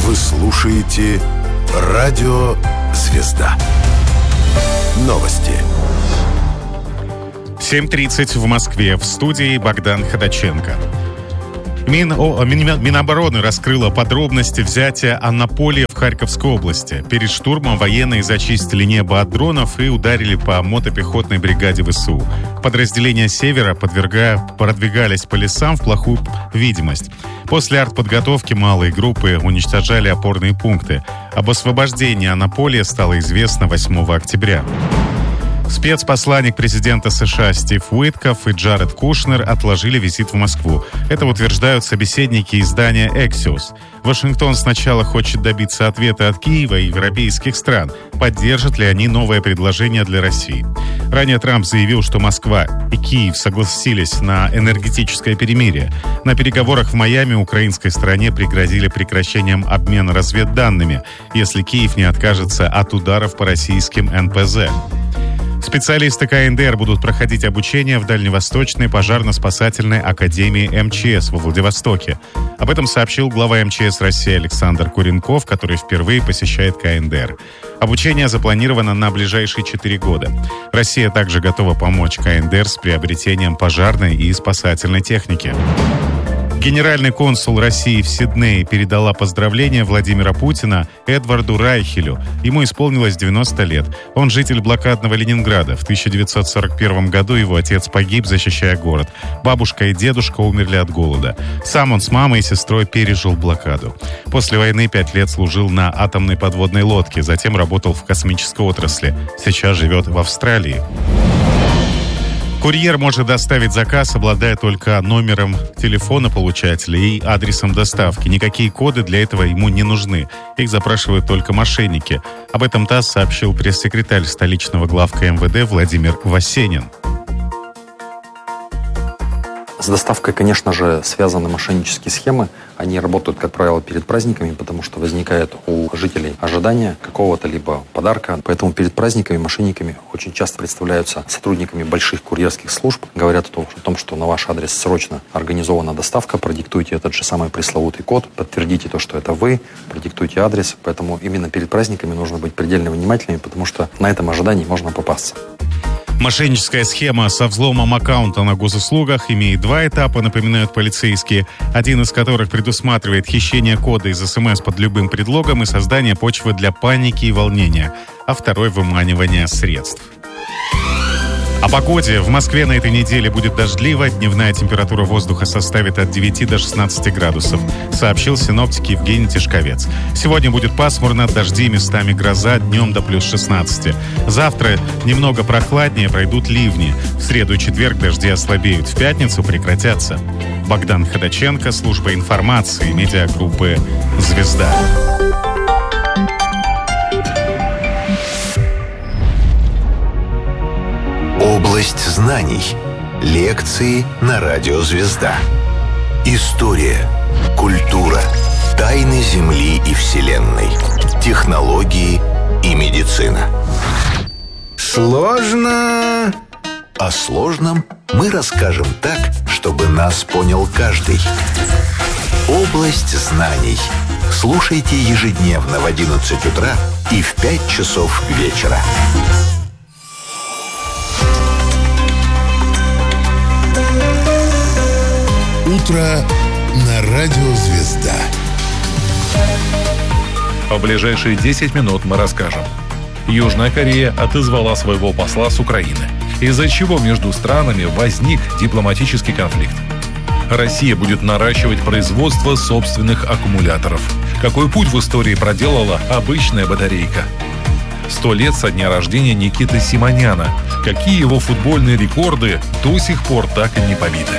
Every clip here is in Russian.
Вы слушаете Радио «Звезда». Новости. 7:30 в Москве. В студии Богдан Ходаченко. Минобороны раскрыла подробности взятия Анаполя в Харьковской области. Перед штурмом военные зачистили небо от дронов и ударили по мотопехотной бригаде ВСУ. Подразделения «Севера» продвигались по лесам в плохую видимость. После артподготовки малые группы уничтожали опорные пункты. Об освобождении Анаполя стало известно 8 октября. Спецпосланник президента США Стив Уиткоф и Джаред Кушнер отложили визит в Москву. Это утверждают собеседники издания Axios. Вашингтон сначала хочет добиться ответа от Киева и европейских стран, поддержат ли они новое предложение для России. Ранее Трамп заявил, что Москва и Киев согласились на энергетическое перемирие. На переговорах в Майами украинской стороне пригрозили прекращением обмена разведданными, если Киев не откажется от ударов по российским НПЗ. Специалисты КНДР будут проходить обучение в Дальневосточной пожарно-спасательной академии МЧС во Владивостоке. Об этом сообщил глава МЧС России Александр Куренков, который впервые посещает КНДР. Обучение запланировано на ближайшие 4 года. Россия также готова помочь КНДР с приобретением пожарной и спасательной техники. Генеральный консул России в Сиднее передала поздравления Владимира Путина Эдварду Райхелю. Ему исполнилось 90 лет. Он житель блокадного Ленинграда. В 1941 году его отец погиб, защищая город. Бабушка и дедушка умерли от голода. Сам он с мамой и сестрой пережил блокаду. После войны 5 лет служил на атомной подводной лодке, затем работал в космической отрасли. Сейчас живет в Австралии. Курьер может доставить заказ, обладая только номером телефона получателя и адресом доставки. Никакие коды для этого ему не нужны. Их запрашивают только мошенники. Об этом ТАСС сообщил пресс-секретарь столичного главка МВД Владимир Васенин. С доставкой, конечно же, связаны мошеннические схемы. Они работают, как правило, перед праздниками, потому что возникает у жителей ожидание какого-то либо подарка. Поэтому перед праздниками мошенниками очень часто представляются сотрудниками больших курьерских служб. Говорят о том, что на ваш адрес срочно организована доставка. Продиктуйте этот же самый пресловутый код, подтвердите то, что это вы, продиктуйте адрес. Поэтому именно перед праздниками нужно быть предельно внимательными, потому что на этом ожидании можно попасться. Мошенническая схема со взломом аккаунта на госуслугах имеет 2 этапа, напоминают полицейские. Один из которых предусматривает хищение кода из СМС под любым предлогом и создание почвы для паники и волнения, а второй — выманивание средств. О погоде. В Москве на этой неделе будет дождливо. Дневная температура воздуха составит от 9 до 16 градусов, сообщил синоптик Евгений Тишковец. Сегодня будет пасмурно, дожди, местами гроза, днем до плюс 16. Завтра немного прохладнее, пройдут ливни. В среду и четверг дожди ослабеют, в пятницу прекратятся. Богдан Ходаченко, служба информации, медиагруппы «Звезда». Область знаний. Лекции на Радио «Звезда». История, культура, тайны Земли и Вселенной, технологии и медицина. Сложно. О сложном мы расскажем так, чтобы нас понял каждый. Область знаний. Слушайте ежедневно в 11 утра и в 5 часов вечера. Утро на Радио «Звезда». В ближайшие 10 минут мы расскажем. Южная Корея отозвала своего посла с Украины, из-за чего между странами возник дипломатический конфликт. Россия будет наращивать производство собственных аккумуляторов. Какой путь в истории проделала обычная батарейка? 100 лет со дня рождения Никиты Симоняна. Какие его футбольные рекорды до сих пор так и не побиты?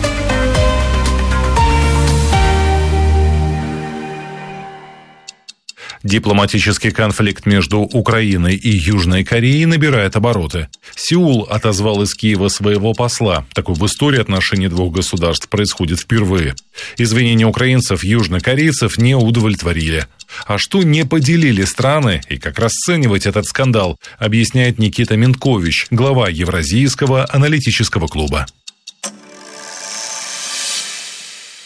Дипломатический конфликт между Украиной и Южной Кореей набирает обороты. Сеул отозвал из Киева своего посла. Такое в истории отношений двух государств происходит впервые. Извинения украинцев южнокорейцев не удовлетворили. А что не поделили страны и как расценивать этот скандал, объясняет Никита Минкович, глава Евразийского аналитического клуба.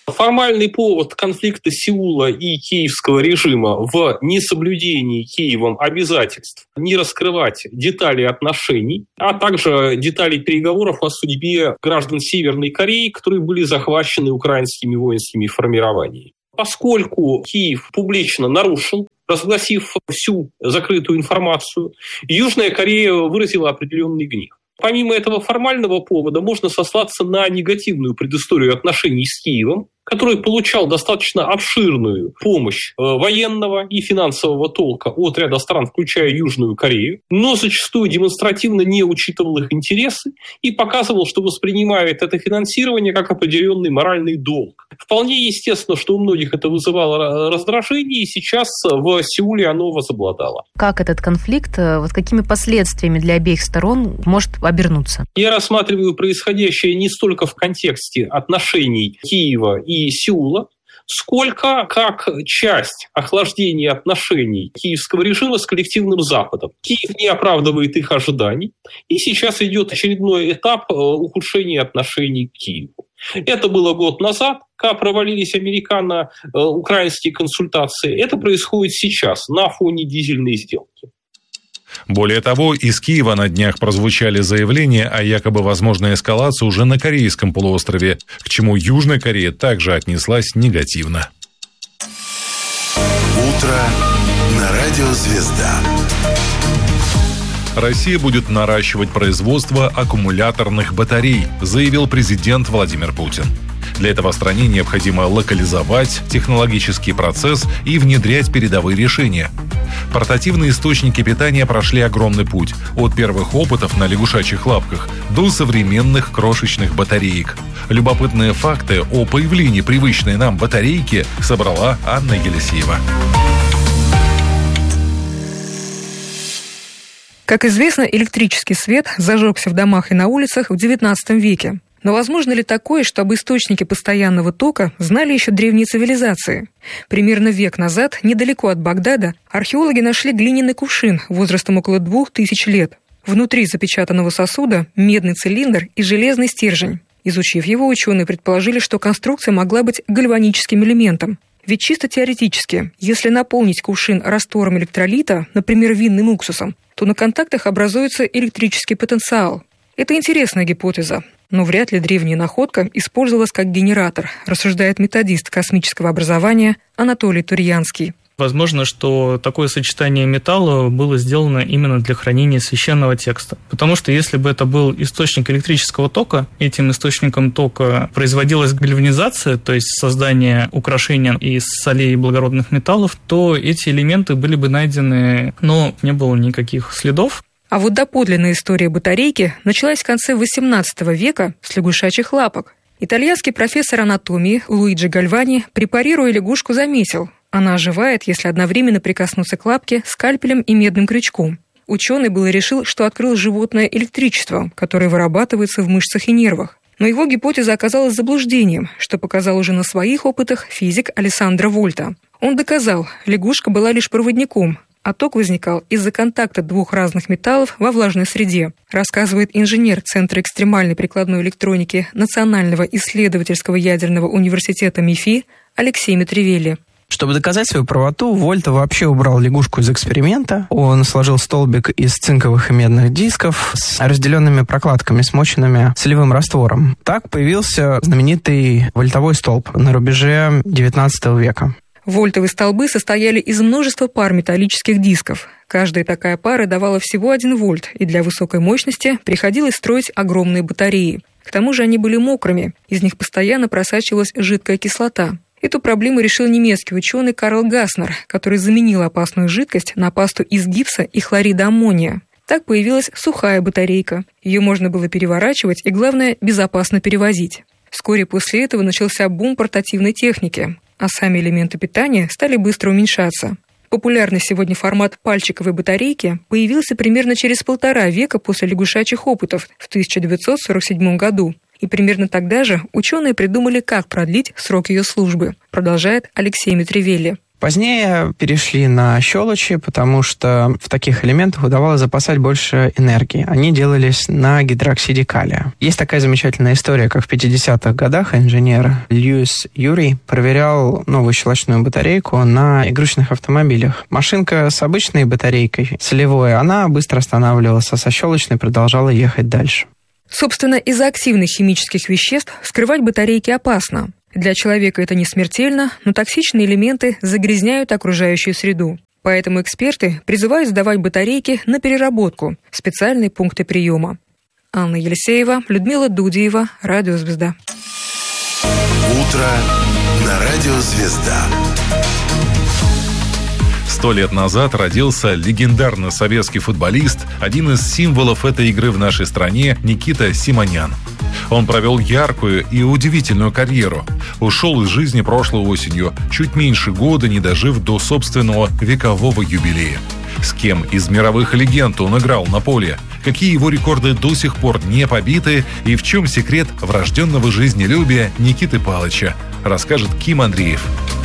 Формальный повод конфликта Сеула и киевского режима в несоблюдении Киевом обязательств не раскрывать детали отношений, а также детали переговоров о судьбе граждан Северной Кореи, которые были захвачены украинскими воинскими формированиями. Поскольку Киев публично нарушил, разгласив всю закрытую информацию, Южная Корея выразила определенный гнев. Помимо этого формального повода можно сослаться на негативную предысторию отношений с Киевом, который получал достаточно обширную помощь военного и финансового толка от ряда стран, включая Южную Корею, но зачастую демонстративно не учитывал их интересы и показывал, что воспринимает это финансирование как определенный моральный долг. Вполне естественно, что у многих это вызывало раздражение, и сейчас в Сеуле оно возобладало. Как этот конфликт, какими последствиями для обеих сторон может обернуться? Я рассматриваю происходящее не столько в контексте отношений Киева и Сеула, сколько как часть охлаждения отношений киевского режима с коллективным Западом. Киев не оправдывает их ожиданий, и сейчас идет очередной этап ухудшения отношений к Киеву. Это было год назад, когда провалились американо-украинские консультации. Это происходит сейчас на фоне дизельной сделки. Более того, из Киева на днях прозвучали заявления о якобы возможной эскалации уже на Корейском полуострове, к чему Южная Корея также отнеслась негативно. Утро на радио «Звезда». Россия будет наращивать производство аккумуляторных батарей, заявил президент Владимир Путин. Для этого стране необходимо локализовать технологический процесс и внедрять передовые решения. Портативные источники питания прошли огромный путь – от первых опытов на лягушачьих лапках до современных крошечных батареек. Любопытные факты о появлении привычной нам батарейки собрала Анна Елисеева. Как известно, электрический свет зажегся в домах и на улицах в XIX веке. Но возможно ли такое, что об источнике постоянного тока знали еще древние цивилизации? Примерно век назад, недалеко от Багдада, археологи нашли глиняный кувшин возрастом около 2000 лет. Внутри запечатанного сосуда медный цилиндр и железный стержень. Изучив его, ученые предположили, что конструкция могла быть гальваническим элементом. Ведь чисто теоретически, если наполнить кувшин раствором электролита, например, винным уксусом, то на контактах образуется электрический потенциал. Это интересная гипотеза, но вряд ли древняя находка использовалась как генератор, рассуждает методист космического образования Анатолий Турьянский. Возможно, что такое сочетание металла было сделано именно для хранения священного текста. Потому что если бы это был источник электрического тока, этим источником тока производилась гальванизация, то есть создание украшения из солей и благородных металлов, то эти элементы были бы найдены, но не было никаких следов. А вот доподлинная история батарейки началась в конце XVIII века с лягушачьих лапок. Итальянский профессор анатомии Луиджи Гальвани, препарируя лягушку, заметил, она оживает, если одновременно прикоснуться к лапке скальпелем и медным крючком. Ученый было решил, что открыл животное электричество, которое вырабатывается в мышцах и нервах. Но его гипотеза оказалась заблуждением, что показал уже на своих опытах физик Алессандро Вольта. Он доказал, лягушка была лишь проводником, а ток возникал из-за контакта двух разных металлов во влажной среде, рассказывает инженер Центра экстремальной прикладной электроники Национального исследовательского ядерного университета МИФИ Алексей Митревелли. Чтобы доказать свою правоту, Вольта вообще убрал лягушку из эксперимента. Он сложил столбик из цинковых и медных дисков с разделенными прокладками, смоченными солевым раствором. Так появился знаменитый вольтовой столб на рубеже XIX века. Вольтовые столбы состояли из множества пар металлических дисков. Каждая такая пара давала всего 1 вольт, и для высокой мощности приходилось строить огромные батареи. К тому же они были мокрыми, из них постоянно просачивалась жидкая кислота. Эту проблему решил немецкий ученый Карл Гаснер, который заменил опасную жидкость на пасту из гипса и хлорида аммония. Так появилась сухая батарейка. Ее можно было переворачивать и, главное, безопасно перевозить. Вскоре после этого начался бум портативной техники, а сами элементы питания стали быстро уменьшаться. Популярный сегодня формат пальчиковой батарейки появился примерно через 1,5 века после лягушачьих опытов в 1947 году. И примерно тогда же ученые придумали, как продлить срок ее службы, продолжает Алексей Митревелли. Позднее перешли на щелочи, потому что в таких элементах удавалось запасать больше энергии. Они делались на гидроксиде калия. Есть такая замечательная история, как в 50-х годах инженер Льюис Юрий проверял новую щелочную батарейку на игрушечных автомобилях. Машинка с обычной батарейкой, солевой, она быстро останавливалась, а со щелочной продолжала ехать дальше. Собственно, из-за активных химических веществ скрывать батарейки опасно. Для человека это не смертельно, но токсичные элементы загрязняют окружающую среду. Поэтому эксперты призывают сдавать батарейки на переработку в специальные пункты приема. Анна Елисеева, Людмила Дудиева, Радио «Звезда». Утро на Радио «Звезда». 100 лет назад родился легендарный советский футболист, один из символов этой игры в нашей стране, Никита Симонян. Он провел яркую и удивительную карьеру. Ушел из жизни прошлой осенью, чуть меньше года не дожив до собственного векового юбилея. С кем из мировых легенд он играл на поле? Какие его рекорды до сих пор не побиты? И в чем секрет врожденного жизнелюбия Никиты Палыча? Расскажет Ким Андреев.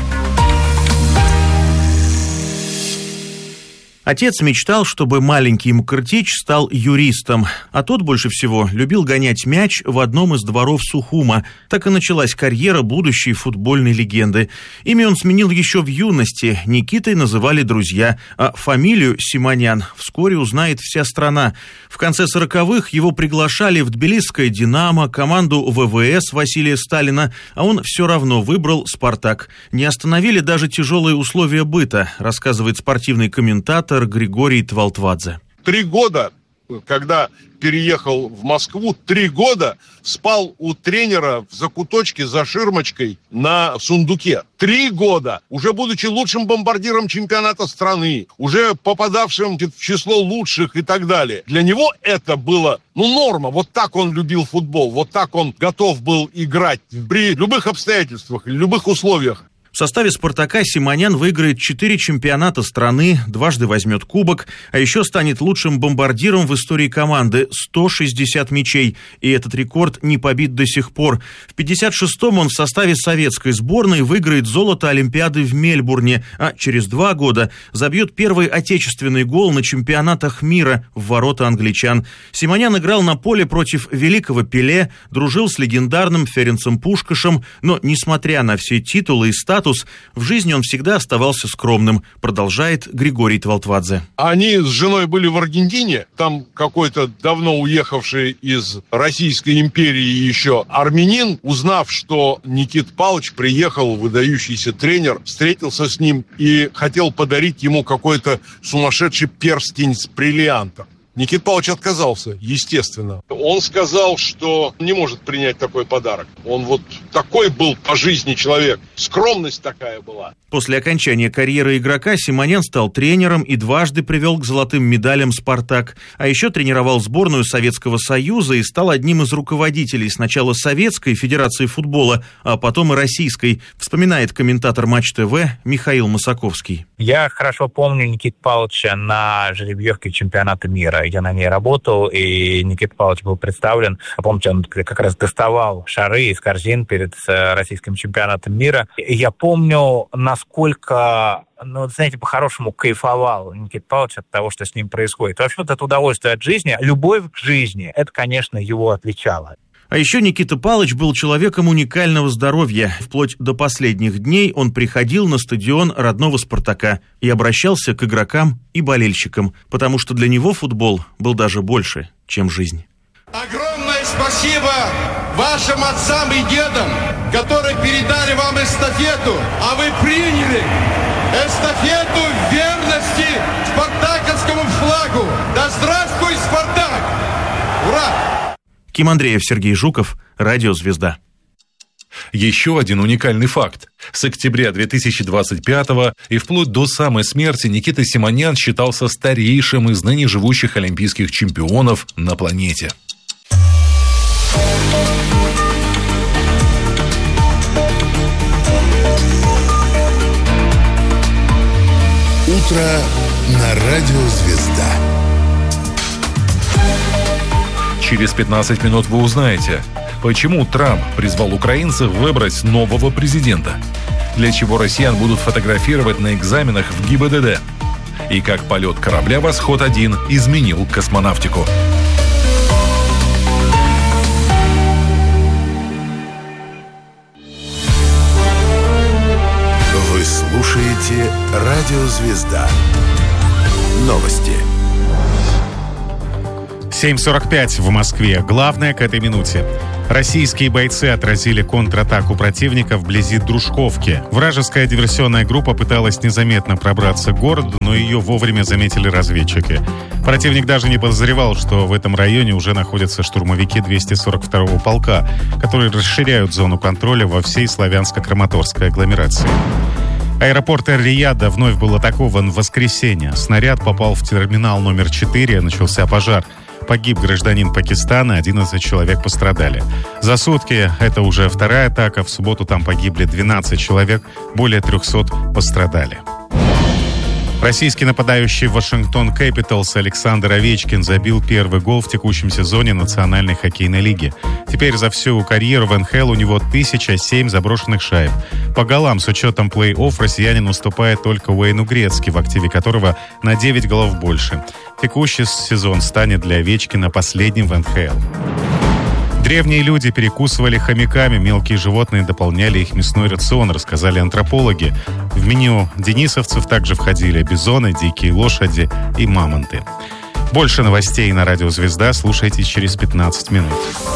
Отец мечтал, чтобы маленький Мкртич стал юристом, а тот больше всего любил гонять мяч в одном из дворов Сухума. Так и началась карьера будущей футбольной легенды. Имя он сменил еще в юности, Никитой называли друзья, а фамилию Симонян вскоре узнает вся страна. В конце 40-х его приглашали в тбилисское «Динамо», команду ВВС Василия Сталина, а он все равно выбрал «Спартак». Не остановили даже тяжелые условия быта, рассказывает спортивный комментатор Григорий Твалтвадзе. 3 года, когда переехал в Москву, 3 года спал у тренера в закуточке за ширмочкой на сундуке. 3 года, уже будучи лучшим бомбардиром чемпионата страны, уже попадавшим в число лучших и так далее. Для него это было, норма. Вот так он любил футбол, вот так он готов был играть при любых обстоятельствах, любых условиях. В составе «Спартака» Симонян выиграет 4 чемпионата страны, дважды возьмет кубок, а еще станет лучшим бомбардиром в истории команды – 160 мячей. И этот рекорд не побит до сих пор. В 56-м он в составе советской сборной выиграет золото Олимпиады в Мельбурне, а через 2 года забьет первый отечественный гол на чемпионатах мира в ворота англичан. Симонян играл на поле против великого Пеле, дружил с легендарным Ференцем Пушкашем, но, несмотря на все титулы и статус, в жизни он всегда оставался скромным, продолжает Григорий Твалтвадзе. Они с женой были в Аргентине, там какой-то давно уехавший из Российской империи еще армянин, узнав, что Никита Павлович приехал, выдающийся тренер, встретился с ним и хотел подарить ему какой-то сумасшедший перстень с бриллиантом. Никита Павлович отказался, естественно. Он сказал, что не может принять такой подарок. Он вот такой был по жизни человек. Скромность такая была. После окончания карьеры игрока Симонян стал тренером и дважды привел к золотым медалям «Спартак». А еще тренировал сборную Советского Союза и стал одним из руководителей сначала Советской Федерации футбола, а потом и Российской, вспоминает комментатор Матч ТВ Михаил Масаковский. Я хорошо помню Никиту Павловича на жеребьевке чемпионата мира. Я на ней работал, и Никита Павлович был представлен. Помните, он как раз доставал шары из корзин перед российским чемпионатом мира. И я помню, насколько, знаете, по-хорошему кайфовал Никита Павлович от того, что с ним происходит. Вообще, вот это удовольствие от жизни, любовь к жизни, это, конечно, его отличало. А еще Никита Павлович был человеком уникального здоровья. Вплоть до последних дней он приходил на стадион родного «Спартака» и обращался к игрокам и болельщикам, потому что для него футбол был даже больше, чем жизнь. Огромное спасибо вашим отцам и дедам, которые передали вам эстафету, а вы приняли эстафету в верности спартаковскому флагу. Да здравствуй, Спартак! Ура! Ким Андреев, Сергей Жуков, Радио «Звезда». Еще один уникальный факт. С октября 2025-го и вплоть до самой смерти Никита Симонян считался старейшим из ныне живущих олимпийских чемпионов на планете. Утро на Радио «Звезда». Через 15 минут вы узнаете, почему Трамп призвал украинцев выбрать нового президента. для чего россиян будут фотографировать на экзаменах в ГИБДД. И как полет корабля «Восход-1» изменил космонавтику. Вы слушаете «Радио Звезда». Новости. 7:45 в Москве. Главное к этой минуте. Российские бойцы отразили контратаку противника вблизи Дружковки. Вражеская диверсионная группа пыталась незаметно пробраться к городу, но ее вовремя заметили разведчики. Противник даже не подозревал, что в этом районе уже находятся штурмовики 242-го полка, которые расширяют зону контроля во всей славянско-краматорской агломерации. Аэропорт Эр-Рияда вновь был атакован в воскресенье. Снаряд попал в терминал номер 4, начался пожар. Погиб гражданин Пакистана, 11 человек пострадали. За сутки это уже вторая атака. В субботу там погибли 12 человек, более 300 пострадали. Российский нападающий Вашингтон Кэпиталс Александр Овечкин забил первый гол в текущем сезоне Национальной хоккейной лиги. Теперь за всю карьеру в НХЛ у него 1007 заброшенных шайб. По голам с учетом плей-офф россиянин уступает только Уэйну Грецки, в активе которого на 9 голов больше. Текущий сезон станет для Овечкина последним в НХЛ. Древние люди перекусывали хомяками, мелкие животные дополняли их мясной рацион, рассказали антропологи. В меню денисовцев также входили бизоны, дикие лошади и мамонты. Больше новостей на Радио Звезда слушайте через 15 минут.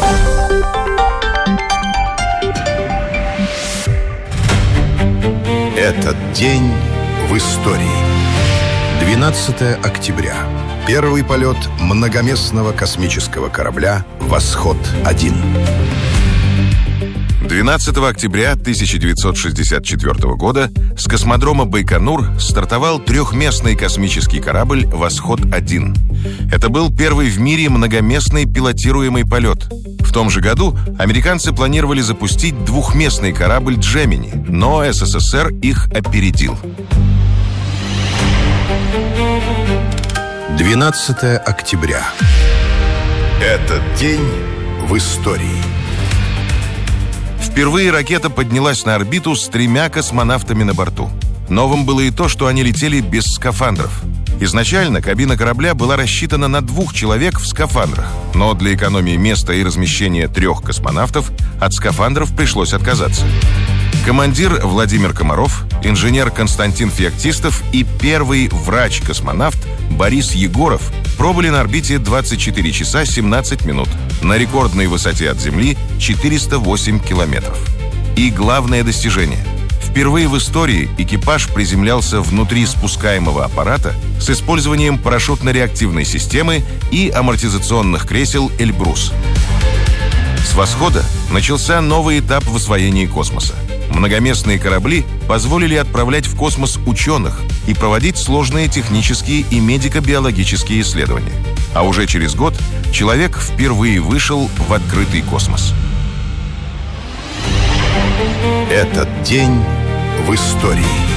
Этот день в истории. 12 октября. Первый полет многоместного космического корабля «Восход-1». 12 октября 1964 года с космодрома Байконур стартовал трехместный космический корабль «Восход-1». Это был первый в мире многоместный пилотируемый полет. В том же году американцы планировали запустить двухместный корабль «Джемини», но СССР их опередил. 12 октября. Этот день в истории. Впервые ракета поднялась на орбиту с 3 космонавтами на борту. Новым было и то, что они летели без скафандров. Изначально кабина корабля была рассчитана на 2 человек в скафандрах, но для экономии места и размещения 3 космонавтов от скафандров пришлось отказаться. Командир Владимир Комаров, инженер Константин Феоктистов и первый врач-космонавт Борис Егоров пробыли на орбите 24 часа 17 минут на рекордной высоте от Земли 408 километров. И главное достижение. Впервые в истории экипаж приземлялся внутри спускаемого аппарата с использованием парашютно-реактивной системы и амортизационных кресел «Эльбрус». С «Восхода» начался новый этап в освоении космоса. Многоместные корабли позволили отправлять в космос ученых и проводить сложные технические и медико-биологические исследования. А уже через год человек впервые вышел в открытый космос. Этот день в истории.